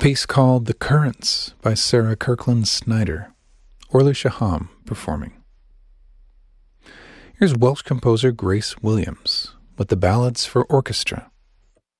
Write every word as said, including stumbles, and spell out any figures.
piece called The Currents by Sarah Kirkland Snyder, Orly Shaham performing. Here's Welsh composer Grace Williams with the Ballads for Orchestra,